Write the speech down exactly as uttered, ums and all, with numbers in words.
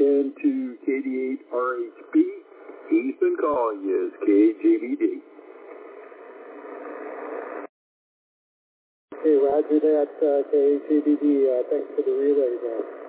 again to K D eight R H B. Ethan calling you, K G B D. Hey, roger that, uh, K G B D. Uh, thanks for the relay there.